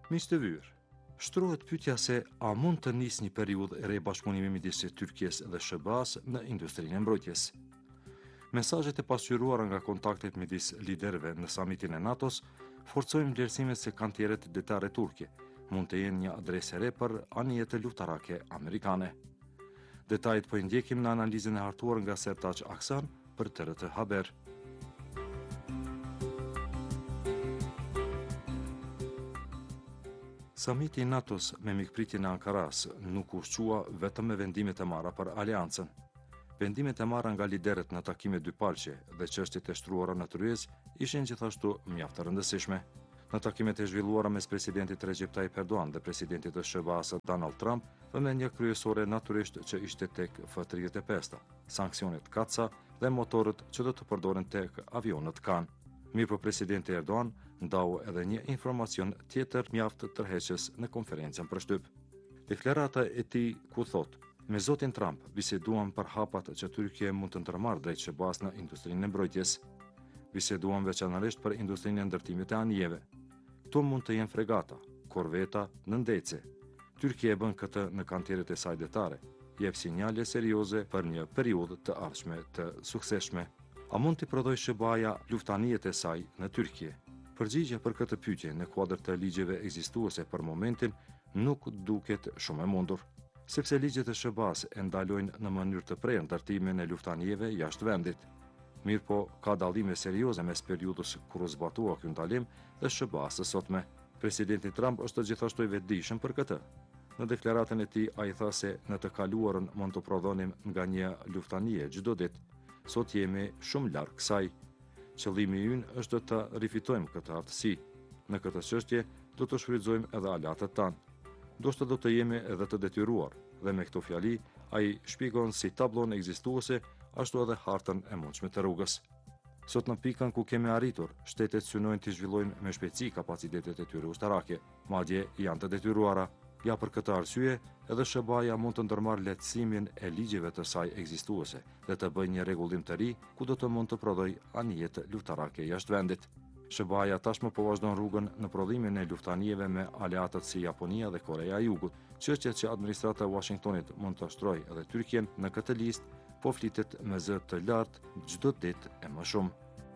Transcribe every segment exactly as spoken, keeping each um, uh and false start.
Miq të vyer, shtrohet pyetja se a mund të nisë një periudhë e rebashkëpunimi midis Turqisë dhe S B A-s në industrinë e mbrojtjes. Mesazhet e pasqyruara nga kontaktet midis liderëve në samitin e NATO-s forcojnë vlerësimet se kantierët detare turke mund të jenë një adresë e re për anijet luftarake amerikane. Detajet po i ndjekim në analizën e hartuar nga Sertaç Aksan për T R T Haber. Samiti i NATO-s me mikpritjen e Ankaras nuk ushqua vetëm me vendimet e marra për aleancën. Vendimet e marra nga liderët në takime dypalqe dhe çështjet e shtruara në tryezë ishin gjithashtu mjaft të rëndësishme. Në takimet e zhvilluara mes presidentit Recep Tayyip Erdogan dhe presidentit të S B A-s Donald Trump, vëmendja kryesore natyrisht që ishte tek F tridhjetë e pesë, sanksionet Katsa dhe motorët që do të përdoren tek avionët Kan. Mirë po presidenti Erdogan ndau edhe një informacion tjetër mjaft tërheqës në konferencën për shtyp. Deklarata e tij ku thotë: "Me zotin Trump biseduam për hapat që Turqia mund të ndërmarrë drejt S B A-s në industrinë e mbrojtjes. Biseduam veçanërisht për industrinë e ndërtimit të anijeve. Kto mund të jenë fregata, korveta, nëndece. Turqia e bën këtë në kantierët e saj detare, jep sinjale serioze për një periudhë të ardhshme të suksesshme." A mund të prodhoj S B A-ja luftanijet e saj në Turqi? Përgjigja për këtë pyetje në kuadër të ligjeve ekzistuese për momentin nuk duket shumë e mundur, sepse ligjet e S B A-s e ndalojnë në mënyrë të prerë ndërtimin e luftanijeve jashtë vendit. Mirë po, ka dallime serioze mes periudhës kur u zbatua ky ndalim dhe S B A-s së sotme. Presidenti Trump është gjithashtu i vetëdijshëm për këtë. Në deklaratën e tij ai tha se në të kaluarën mund të prodhonim nga një luftanije çdo ditë. Sot jemi shumë larg kësaj. Qëllimi ynë është të rifitojmë këtë aftësi. Në këtë çështje do të shfrytëzojmë edhe alatët tanë. Ndoshta do të jemi edhe të detyruar, dhe me këto fjali ai shpjegon si tablon ekzistuese ashtu edhe hartën e mundshme të rrugës. Sot në pikën ku kemi arritur, shtetet synojnë të zhvillojnë me shpejtësi kapacitetet e tyre ushtarake, madje janë të detyruara. Ja për këtë arsye, edhe S B A-ja mund të ndërmarrë lehtësimin e ligjeve të saj ekzistuese dhe të bëjë një rregullim të ri ku do të mund të prodhoj anije luftarake jashtë vendit. S B A-ja tashmë po vazhdon rrugën në prodhimin e luftanijeve me aleatët si Japonia dhe Korea e Jugut. Çështja që administrata e Washingtonit mund të shtrojë edhe Turqin në këtë listë po flitet me zë të lartë çdo ditë e më shumë.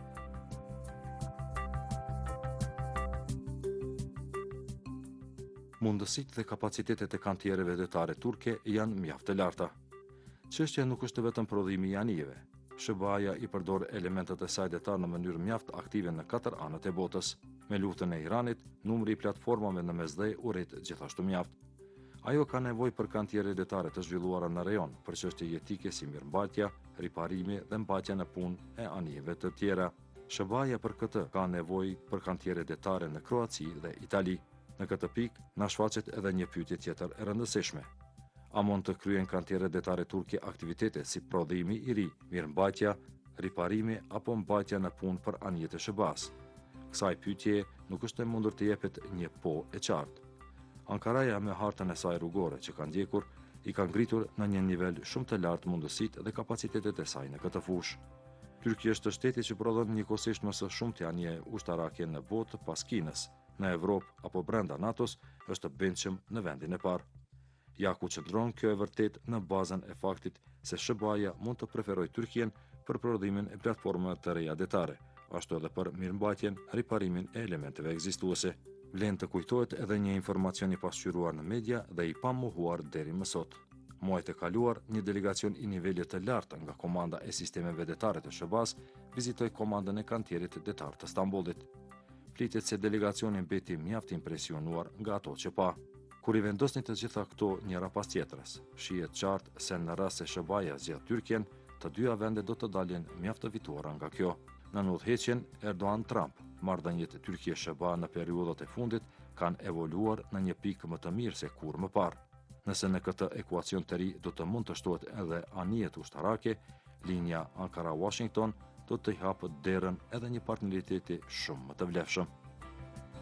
Mundësitë dhe kapacitetet e kantiereve detare turke janë mjaft të larta. Çështja nuk është vetëm prodhimi i anijeve. S B A-ja i përdor elementet e saj detar në mënyrë mjaft aktive në katër anët e botës. Me luftën e Iranit, numri i platformave në mesdhej u rrit gjithashtu mjaft. Ajo ka nevojë për kantiere detare të zhvilluara në rajon për çështje jetike si mirëmbajtja, riparimi dhe mbajtja në punë e anijeve të tjera. S B A-ja për këtë ka nevojë për kantiere detare në Kroaci dhe Itali. Në këtë pikë, na shfaqet edhe një pyetje tjetër e rëndësishme. A mund të kryen kantiere detare turke aktivitete si prodhimi i ri, mirëmbajtja, riparimi apo mbajtja në punë për anijet e S B A-s? Kësaj pyetje nuk është e mundur të jepet një po e qartë. Ankaraja me hartën e saj rrugore që ka ndjekur, i ka ngritur në një nivel shumë të lartë mundësitë dhe kapacitetet e saj në këtë fushë. Turqia është shteti që prodhon njëkohësisht më së shumti anije ushtarake në botë pas Kinës. Në Evropë apo brenda NATO-s është brendshëm në vendin e parë. Ja ku qëndron kjo e vërtet në bazën e faktit se S B A-ja mund të preferojë Turqien për prodhimin e platformave të reja detare, ashtu edhe për mirëmbajtjen, riparimin e elementeve ekzistuese. Vlen të kujtohet edhe një informacion i pasqyruar në media dhe i pamohuar deri më sot. Muajt e kaluar, një delegacion i nivelit të lartë nga komanda e sistemeve detare të S B A-s vizitoi komandën e kantierit detar të Stambollit. Flitet se delegacioni mbeti mjaft impresionuar nga ato që pa. Kur i vendosni të gjitha këto njëra pas tjetrës, shihet qartë se në rast se S B A-ja zgjedh Turqien, të dyja vendet do të dalin mjaft të fituara nga kjo. Në udhëheqjen Erdogan-Trump, marrëdhëniet Turqie-S B A në periudhat e fundit kanë evoluar në një pikë më të mirë se kur më parë. Nëse në këtë ekuacion të ri do të mund të shtohet edhe anijet ushtarake, linja Ankara-Washington do të i hapë derën edhe një partneriteti shumë më të vlefshëm.